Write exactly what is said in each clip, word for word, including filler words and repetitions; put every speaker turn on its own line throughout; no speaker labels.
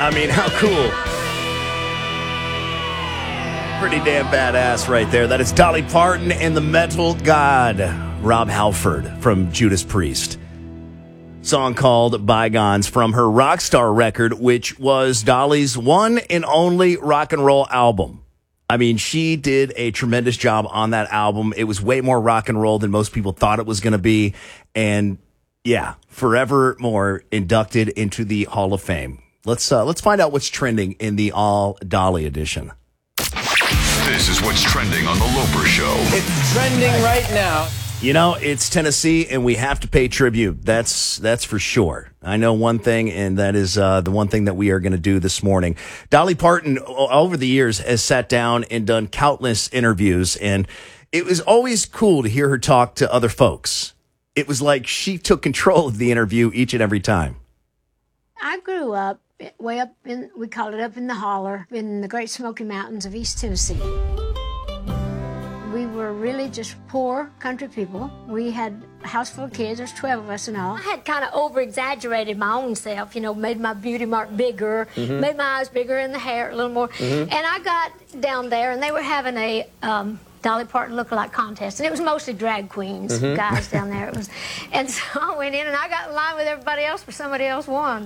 I mean, how cool. Pretty damn badass right there. That is Dolly Parton and the Metal God, Rob Halford from Judas Priest. Song called Bygones from her Rockstar record, which was Dolly's one and only rock and roll album. I mean, she did a tremendous job on that album. It was way more rock and roll than most people thought it was going to be. And yeah, forevermore inducted into the Hall of Fame. Let's uh, let's find out what's trending in the All Dolly edition.
This is what's trending on the Loper Show.
It's trending right now.
You know, it's Tennessee, and we have to pay tribute. That's that's for sure. I know one thing, and that is uh, the one thing that we are going to do this morning. Dolly Parton, over the years, has sat down and done countless interviews, and it was always cool to hear her talk to other folks. It was like she took control of the interview each and every time.
I grew up way up in, we call it up in the holler, in the Great Smoky Mountains of East Tennessee. We were really just poor country people. We had a house full of kids. There's twelve of us in all. I had kind of over-exaggerated my own self, you know, made my beauty mark bigger, mm-hmm. made my eyes bigger and the hair a little more. Mm-hmm. And I got down there, and they were having a um, Dolly Parton look-alike contest. And it was mostly drag queens, mm-hmm. guys down there. It was, And so I went in, and I got in line with everybody else, but somebody else won.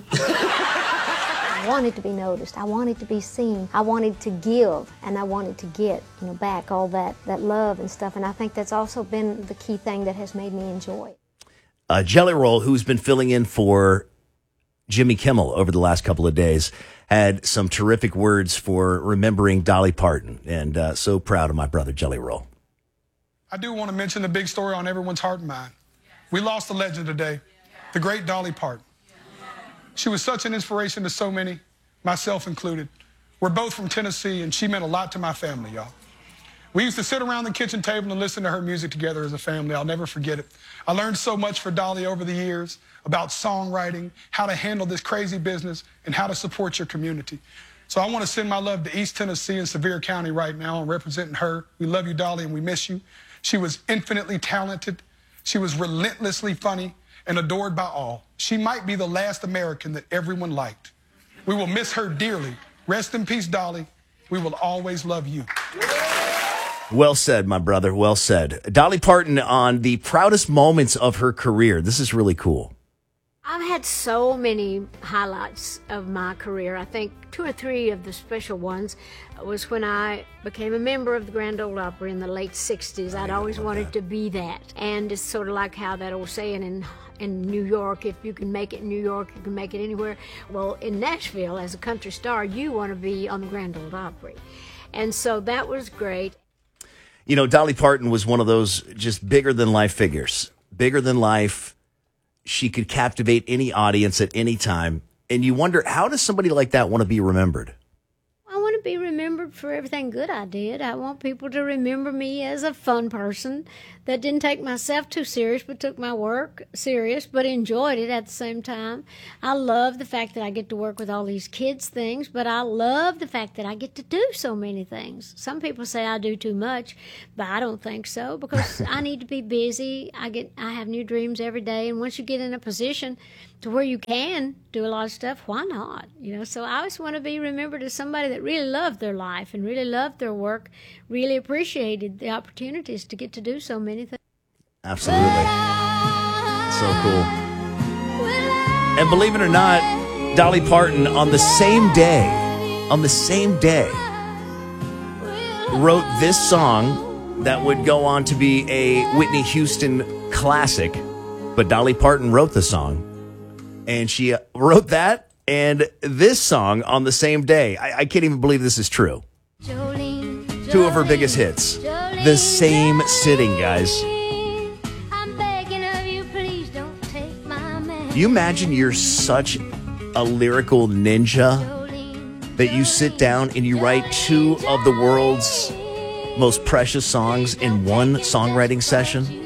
I wanted to be noticed. I wanted to be seen. I wanted to give, and I wanted to get, you know, back all that, that love and stuff. And I think that's also been the key thing that has made me enjoy it.
Uh, Jelly Roll, who's been filling in for Jimmy Kimmel over the last couple of days, had some terrific words for remembering Dolly Parton. And uh, so proud of my brother, Jelly Roll.
I do want to mention the big story on everyone's heart and mind. We lost a legend today, the great Dolly Parton. She was such an inspiration to so many, myself included. We're both from Tennessee, and she meant a lot to my family, y'all. We used to sit around the kitchen table and listen to her music together as a family. I'll never forget it. I learned so much for Dolly over the years about songwriting, how to handle this crazy business, and how to support your community. So I want to send my love to East Tennessee and Sevier County right now. I'm representing her. We love you, Dolly, and we miss you. She was infinitely talented. She was relentlessly funny and adored by all. She might be the last American that everyone liked. We will miss her dearly. Rest in peace, Dolly. We will always love you.
Well said, my brother. Well said. Dolly Parton on the proudest moments of her career. This is really cool.
I've had so many highlights of my career. I think two or three of the special ones was when I became a member of the Grand Ole Opry in the late sixties. I'd always wanted to be that. And it's sort of like how that old saying in in New York, if you can make it in New York, you can make it anywhere. Well, in Nashville, as a country star, you want to be on the Grand Ole Opry. And so that was great.
You know, Dolly Parton was one of those just bigger-than-life figures. Bigger than life. She could captivate any audience at any time. And you wonder, how does somebody like that want to be remembered?
I want to be remembered for everything good I did. I want people to remember me as a fun person that didn't take myself too serious, but took my work serious, but enjoyed it at the same time. I love the fact that I get to work with all these kids' things, but I love the fact that I get to do so many things. Some people say I do too much, but I don't think so, because I need to be busy. I get, I have new dreams every day, and once you get in a position to where you can do a lot of stuff, why not? You know, so I always want to be remembered as somebody that really loved their life and really loved their work, really appreciated the opportunities to get to do so many things.
Absolutely. So cool. And believe it or not, Dolly Parton on the same day, on the same day, wrote this song that would go on to be a Whitney Houston classic. But Dolly Parton wrote the song. And she wrote that and this song on the same day. I, I can't even believe this is true.
Jolene, Jolene,
Two of her biggest hits.
Jolene,
the same sitting, guys.
I'm begging of you, please don't take my man.
You imagine you're such a lyrical ninja that you sit down and you write two of the world's most precious songs in one songwriting session?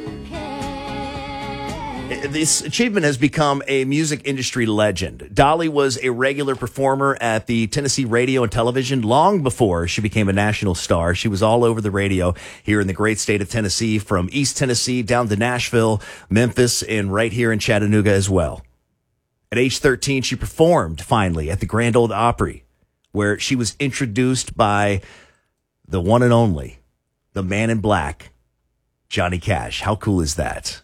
This achievement has become a music industry legend. Dolly was a regular performer at the Tennessee radio and television long before she became a national star. She was all over the radio here in the great state of Tennessee, from East Tennessee down to Nashville, Memphis, and right here in Chattanooga as well. At age thirteen, she performed finally at the Grand Ole Opry, where she was introduced by the one and only, the man in black, Johnny Cash. How cool is that?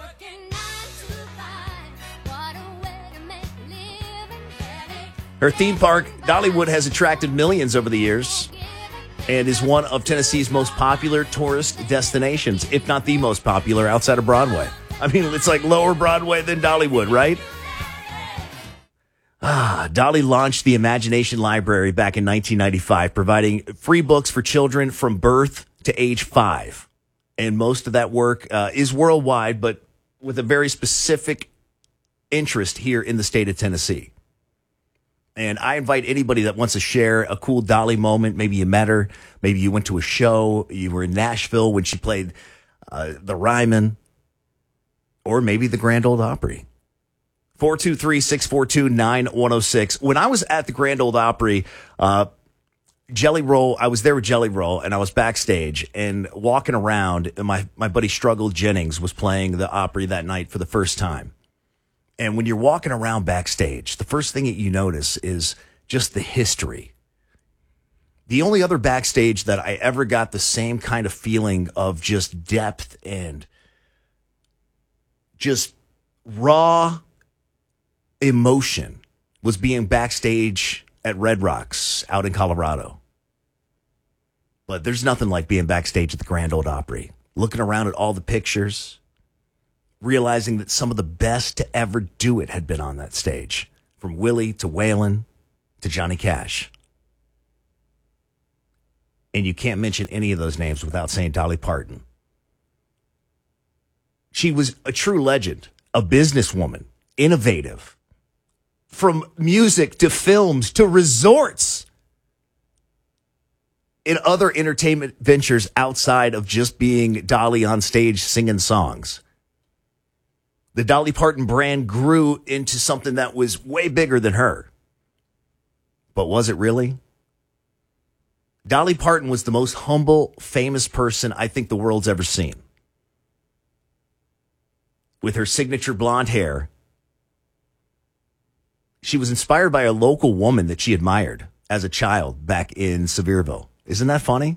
Her theme park, Dollywood, has attracted millions over the years and is one of Tennessee's most popular tourist destinations, if not the most popular outside of Broadway. I mean, it's like lower Broadway than Dollywood, right? Ah, Dolly launched the Imagination Library back in nineteen ninety-five, providing free books for children from birth to age five. And most of that work uh, is worldwide, but with a very specific interest here in the state of Tennessee. And I invite anybody that wants to share a cool Dolly moment. Maybe you met her. Maybe you went to a show. You were in Nashville when she played uh, the Ryman. Or maybe the Grand Ole Opry. four two three, six four two, nine one oh six. When I was at the Grand Ole Opry, uh, Jelly Roll, I was there with Jelly Roll, and I was backstage and walking around. And my, my buddy Struggle Jennings was playing the Opry that night for the first time. And when you're walking around backstage, the first thing that you notice is just the history. The only other backstage that I ever got the same kind of feeling of just depth and just raw emotion was being backstage at Red Rocks out in Colorado. But there's nothing like being backstage at the Grand Ole Opry, looking around at all the pictures, realizing that some of the best to ever do it had been on that stage, from Willie to Waylon to Johnny Cash. And you can't mention any of those names without saying Dolly Parton. She was a true legend, a businesswoman, innovative. From music to films to resorts and other entertainment ventures outside of just being Dolly on stage singing songs. The Dolly Parton brand grew into something that was way bigger than her. But was it really? Dolly Parton was the most humble, famous person I think the world's ever seen. With her signature blonde hair, she was inspired by a local woman that she admired as a child back in Sevierville. Isn't that funny?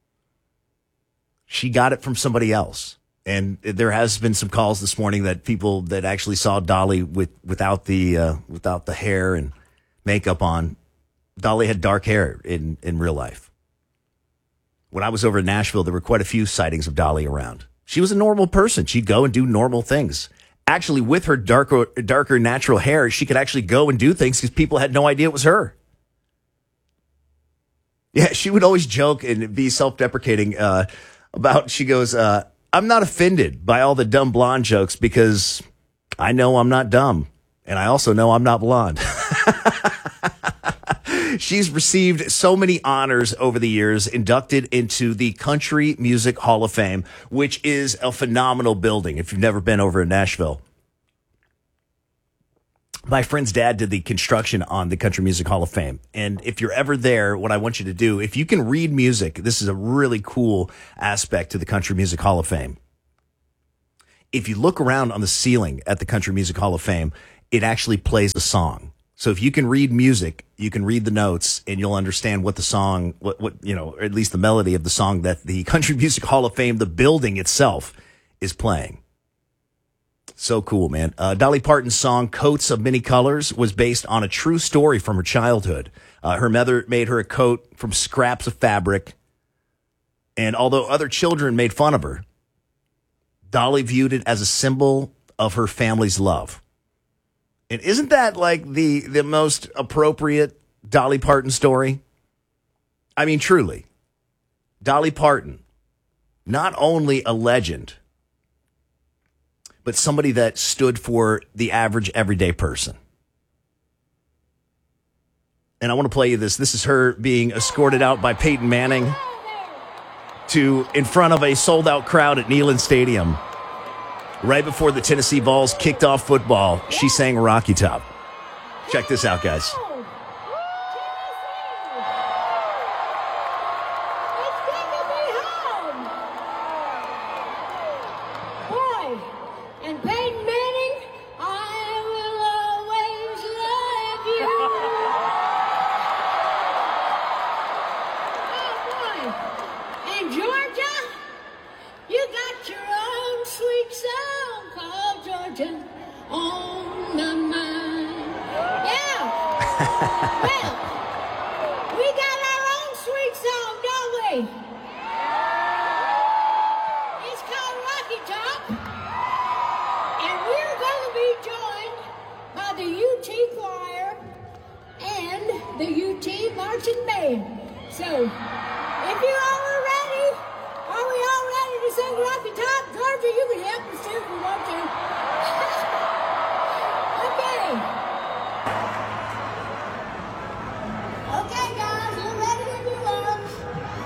She got it from somebody else. And there has been some calls this morning that people that actually saw Dolly with without the uh, without the hair and makeup on. Dolly had dark hair in, in real life. When I was over in Nashville, there were quite a few sightings of Dolly around. She was a normal person. She'd go and do normal things. Actually, with her darker, darker natural hair, she could actually go and do things because people had no idea it was her. Yeah, she would always joke and be self-deprecating uh, about, she goes, uh, I'm not offended by all the dumb blonde jokes because I know I'm not dumb. And I also know I'm not blonde. She's received so many honors over the years, inducted into the Country Music Hall of Fame, which is a phenomenal building if you've never been over in Nashville. My friend's dad did the construction on the Country Music Hall of Fame. And if you're ever there, what I want you to do, if you can read music, this is a really cool aspect to the Country Music Hall of Fame. If you look around on the ceiling at the Country Music Hall of Fame, it actually plays a song. So if you can read music, you can read the notes and you'll understand what the song, what, what, you know, or at least the melody of the song that the Country Music Hall of Fame, the building itself, is playing. So cool, man. Uh, Dolly Parton's song, Coats of Many Colors, was based on a true story from her childhood. Uh, her mother made her a coat from scraps of fabric. And although other children made fun of her, Dolly viewed it as a symbol of her family's love. And isn't that like the, the most appropriate Dolly Parton story? I mean, truly. Dolly Parton, not only a legend, but somebody that stood for the average everyday person. And I want to play you this. This is her being escorted out by Peyton Manning to in front of a sold-out crowd at Neyland Stadium. Right before the Tennessee Vols kicked off football, she sang Rocky Top. Check this out, guys.
And Peyton Manning, I will always Martin on my mind. Yeah. Well, we got our own sweet song, don't we? It's called Rocky Top. And we're going to be joined by the U T Choir and the U T Marching Band. So, if you're all